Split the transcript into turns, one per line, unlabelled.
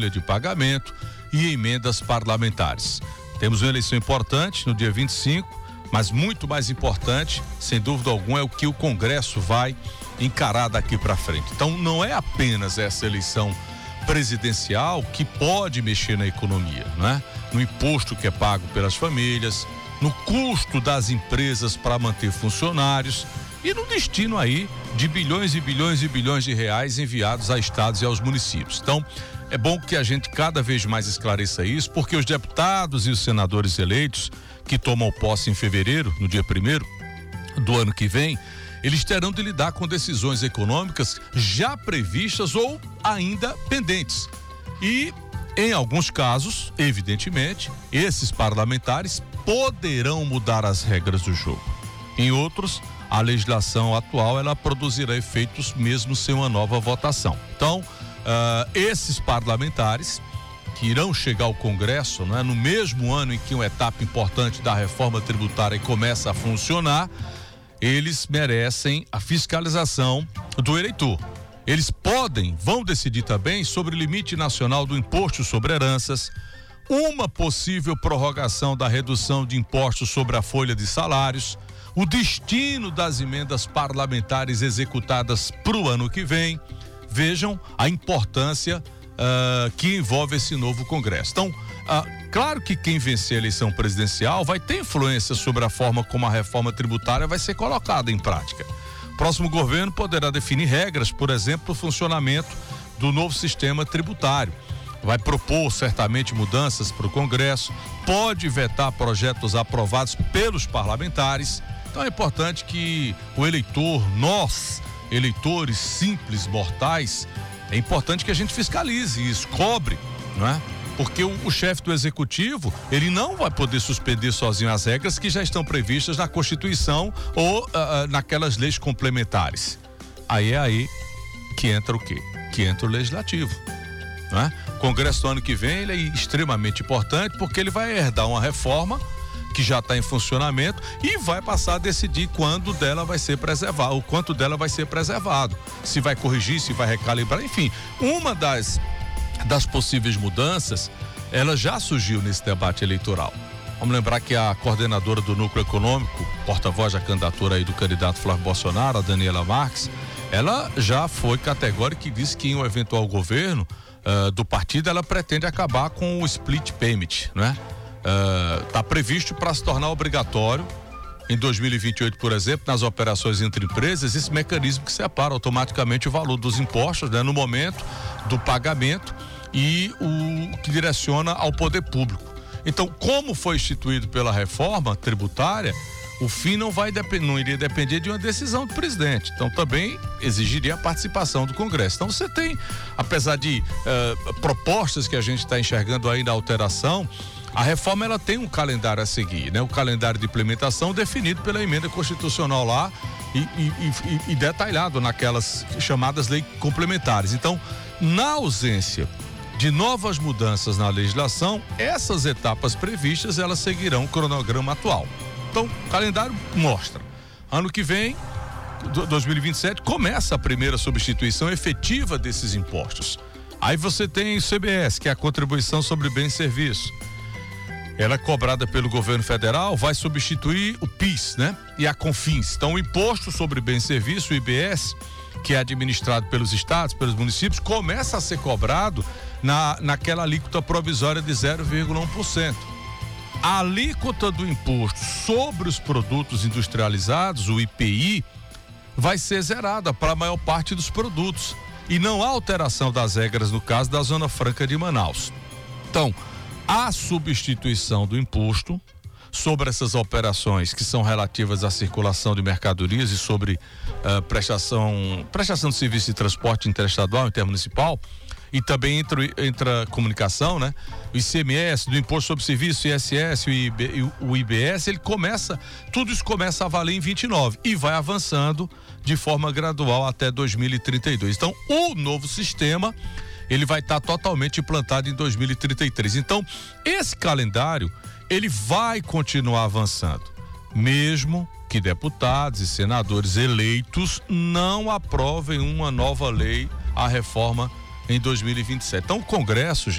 folha de pagamento e emendas parlamentares. Temos uma eleição importante no dia 25, mas muito mais importante, sem dúvida alguma, é o que o Congresso vai encarar daqui para frente. Então, não é apenas essa eleição presidencial que pode mexer na economia, né? No imposto que é pago pelas famílias, no custo das empresas para manter funcionários e no destino aí de bilhões e bilhões e bilhões de reais enviados a estados e aos municípios. Então, é bom que a gente cada vez mais esclareça isso, porque os deputados e os senadores eleitos que tomam posse em fevereiro, no dia 1º do ano que vem, eles terão de lidar com decisões econômicas já previstas ou ainda pendentes. E, em alguns casos, evidentemente, esses parlamentares poderão mudar as regras do jogo. Em outros, a legislação atual ela produzirá efeitos mesmo sem uma nova votação. Então, esses parlamentares que irão chegar ao Congresso, né, no mesmo ano em que uma etapa importante da reforma tributária começa a funcionar, eles merecem a fiscalização do eleitor. Eles vão decidir também sobre o limite nacional do imposto sobre heranças, uma possível prorrogação da redução de impostos sobre a folha de salários, o destino das emendas parlamentares executadas para o ano que vem. Vejam a importância que envolve esse novo Congresso. Então, claro que quem vencer a eleição presidencial vai ter influência sobre a forma como a reforma tributária vai ser colocada em prática. O próximo governo poderá definir regras, por exemplo, o funcionamento do novo sistema tributário. Vai propor certamente mudanças para o Congresso, pode vetar projetos aprovados pelos parlamentares. Então é importante que o eleitor, nós, eleitores simples, mortais, é importante que a gente fiscalize isso, cobre, não é? Porque o chefe do executivo, ele não vai poder suspender sozinho as regras que já estão previstas na Constituição ou naquelas leis complementares. Aí é aí que entra o quê? Que entra o legislativo, não é? O Congresso do ano que vem ele é extremamente importante porque ele vai herdar uma reforma que já está em funcionamento e vai passar a decidir quando dela vai ser preservado, o quanto dela vai ser preservado, se vai corrigir, se vai recalibrar, enfim. Uma das possíveis mudanças, ela já surgiu nesse debate eleitoral. Vamos lembrar que a coordenadora do Núcleo Econômico, porta-voz da candidatura aí do candidato Flávio Bolsonaro, a Daniela Marques, ela já foi categórica e disse que em um eventual governo do partido, ela pretende acabar com o split payment, né? Está previsto para se tornar obrigatório em 2028, por exemplo, nas operações entre empresas, esse mecanismo que separa automaticamente o valor dos impostos, né, no momento do pagamento e o que direciona ao poder público. Então, como foi instituído pela reforma tributária, o fim não iria depender de uma decisão do presidente. Então, também exigiria a participação do Congresso. Então, você tem, apesar de propostas que a gente está enxergando aí na alteração, a reforma ela tem um calendário a seguir, né? O calendário de implementação definido pela emenda constitucional lá e detalhado naquelas chamadas leis complementares. Então, na ausência de novas mudanças na legislação, essas etapas previstas elas seguirão o cronograma atual. Então, o calendário mostra. Ano que vem, 2027, começa a primeira substituição efetiva desses impostos. Aí você tem o CBS, que é a contribuição sobre bens e serviços. Ela é cobrada pelo governo federal, vai substituir o PIS, né? E a CONFINS. Então, o imposto sobre bens e serviços, o IBS, que é administrado pelos estados, pelos municípios, começa a ser cobrado naquela alíquota provisória de 0,1%. A alíquota do imposto sobre os produtos industrializados, o IPI, vai ser zerada para a maior parte dos produtos. E não há alteração das regras no caso da Zona Franca de Manaus. Então, a substituição do imposto sobre essas operações que são relativas à circulação de mercadorias e sobre prestação de serviço de transporte interestadual, intermunicipal, e também entra a comunicação, né? O ICMS, do Imposto sobre Serviço, ISS, o IBS, tudo isso começa a valer em 29 e vai avançando de forma gradual até 2032. Então, o novo sistema ele vai estar totalmente implantado em 2033. Então, esse calendário, ele vai continuar avançando, mesmo que deputados e senadores eleitos não aprovem uma nova lei, a reforma em 2027. Então, o Congresso,